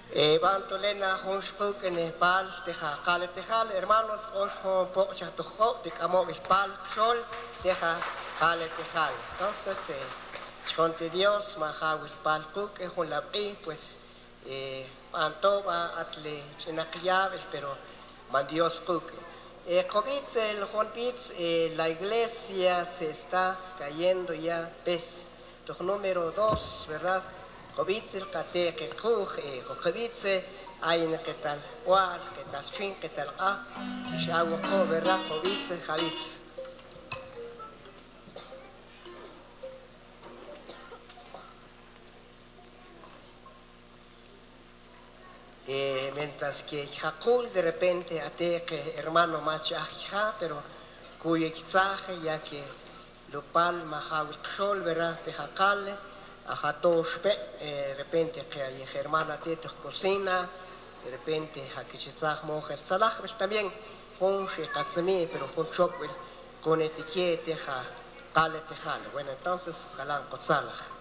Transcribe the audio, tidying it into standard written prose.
Bantolena Honshpuk en Nepal, Teja Kaletejal, hermanos, Honshpon Pocha Tojo, de Camo Vispal, Xol, Teja Kaletejal. Entonces, Chonte Dios, Maha Vispal Puk, Honlapi, pues, Antoba, Atle, Chenakiyaves, pero man Dios Puk. COVID, el Honpitz, la iglesia se está cayendo ya, ves, número 2, ¿verdad? COVID el cate que cruje, COVID hay en que tal cual, que tal chin, que tal ya hubo verdad COVID Javitz. Mientras que Jacul de repente ate que hermano macha pero cuyo exaje ya que Lupal Mahawikshol, ¿verdad? De Jacale. De repente que hay hermana teto cocina, de repente hakichitzaj mojer tzalaj, pues también con shekatzmi, pero con chokwel, con etiquete, ja, tale tejal. Bueno, entonces, jalan kotzalaj.